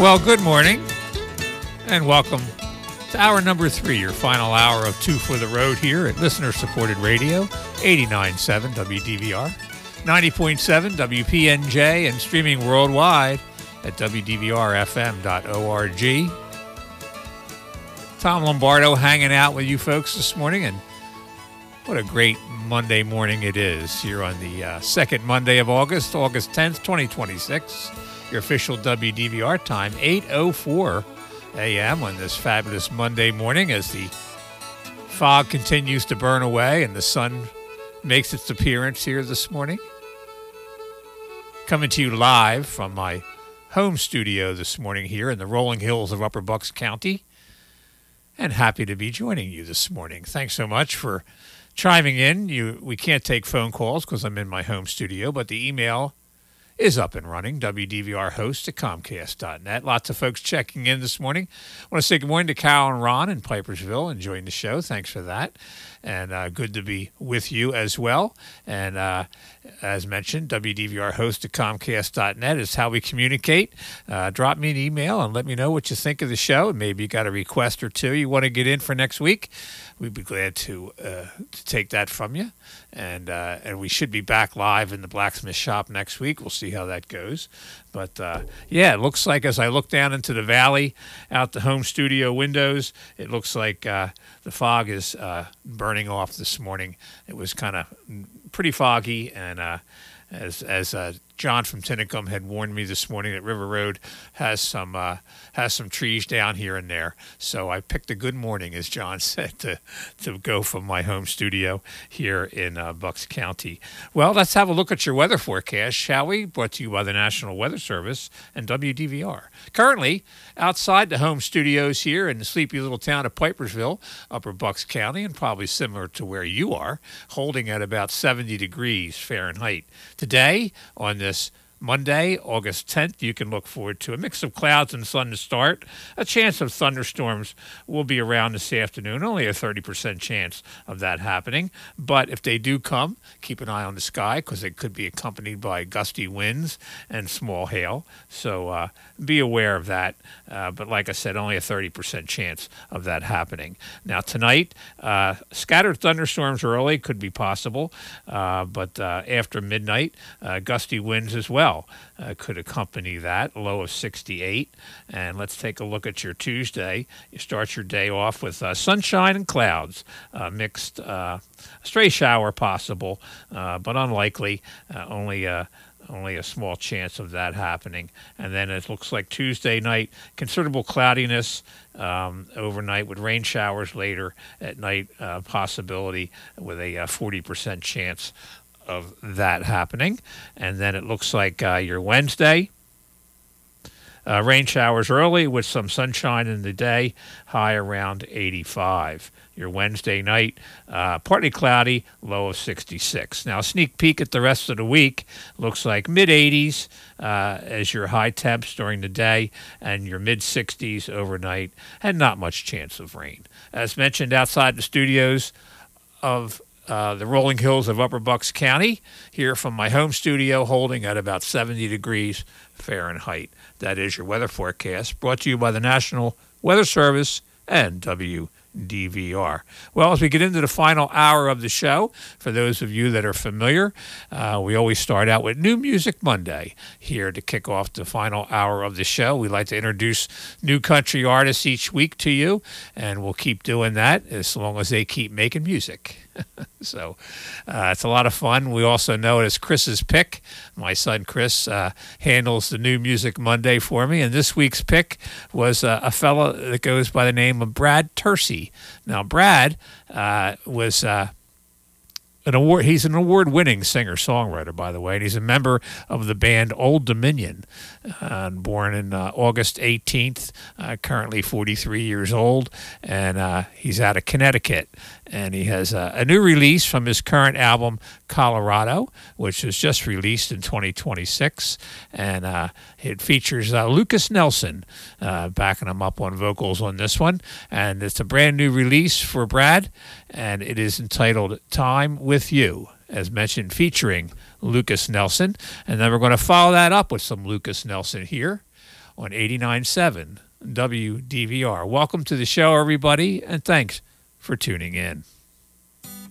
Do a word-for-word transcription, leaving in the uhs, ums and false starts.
Well, good morning, and welcome to hour number three, your final hour of Two for the Road here at listener-supported radio, eighty-nine point seven W D V R, ninety point seven W P N J, and streaming worldwide at W D V R F M dot org. Tom Lombardo hanging out with you folks this morning, and what a great Monday morning it is here on the uh, second Monday of August, August tenth, twenty twenty-six. Your official W D V R time, eight oh four a.m. on this fabulous Monday morning as the fog continues to burn away and the sun makes its appearance here this morning. Coming to you live from my home studio this morning here in the rolling hills of Upper Bucks County, and happy to be joining you this morning. Thanks so much for chiming in. You, we can't take phone calls because I'm in my home studio, but the email is up and running, W D V R host at Comcast dot net. Lots of folks checking in this morning. I want to say good morning to Carol and Ron in Pipersville enjoying the show. Thanks for that. And uh, good to be with you as well. And uh, as mentioned, W D V R host at Comcast dot net is how we communicate. Uh, drop me an email and let me know what you think of the show. Maybe you got a request or two you want to get in for next week. We'd be glad to, uh, to take that from you. And uh, and we should be back live in the blacksmith shop next week. We'll see how that goes. But, uh, yeah, it looks like as I look down into the valley out the home studio windows, it looks like uh, the fog is uh, burning off this morning. It was kind of pretty foggy, and uh, as as uh, John from Tinicum had warned me this morning that River Road has some uh, has some trees down here and there. So I picked a good morning, as John said, to to go from my home studio here in uh, Bucks County. Well, let's have a look at your weather forecast, shall we? Brought to you by the National Weather Service and W D V R. Currently, outside the home studios here in the sleepy little town of Pipersville, Upper Bucks County, and probably similar to where you are, holding at about seventy degrees Fahrenheit. Today, on this Monday, August tenth, you can look forward to a mix of clouds and sun to start. A chance of thunderstorms will be around this afternoon, only a thirty percent chance of that happening. But if they do come, keep an eye on the sky because they could be accompanied by gusty winds and small hail. So uh, be aware of that. Uh, but like I said, only a thirty percent chance of that happening. Now tonight, uh, scattered thunderstorms early could be possible, uh, but uh, after midnight, uh, gusty winds as well. Uh, could accompany that, low of sixty-eight. And let's take a look at your Tuesday. You start your day off with uh, sunshine and clouds, uh, mixed uh, stray shower possible, uh, but unlikely, uh, only uh, only a small chance of that happening. And then it looks like Tuesday night, considerable cloudiness um, overnight with rain showers later at night, uh, possibility with a uh, forty percent chance of that happening. And then it looks like uh, your Wednesday, uh, rain showers early with some sunshine in the day, high around eighty-five. Your Wednesday night, uh, partly cloudy, low of sixty-six. Now, a sneak peek at the rest of the week looks like mid-eighties uh, as your high temps during the day and your mid-sixties overnight, and not much chance of rain. As mentioned, outside the studios of Uh, the rolling hills of Upper Bucks County, here from my home studio, holding at about seventy degrees Fahrenheit. That is your weather forecast, brought to you by the National Weather Service and W D V R. Well, as we get into the final hour of the show, for those of you that are familiar, uh, we always start out with New Music Monday here to kick off the final hour of the show. We like to introduce new country artists each week to you, and we'll keep doing that as long as they keep making music. So uh, it's a lot of fun. We also know it as Chris's Pick. My son Chris uh, handles the New Music Monday for me, and this week's pick was uh, a fellow that goes by the name of Brad Tercy. Now, Brad uh, was uh, an award. He's an award-winning singer-songwriter, by the way, and he's a member of the band Old Dominion. Uh, born in uh, August eighteenth, uh, currently forty-three years old, and uh, he's out of Connecticut. And he has uh, a new release from his current album, Colorado, which was just released in twenty twenty-six. And uh, it features uh, Lucas Nelson uh, backing him up on vocals on this one. And it's a brand new release for Brad, and it is entitled Time With You, as mentioned, featuring Lucas Nelson. And then we're going to follow that up with some Lucas Nelson here on eighty-nine point seven W D V R. Welcome to the show, everybody, and thanks for tuning in.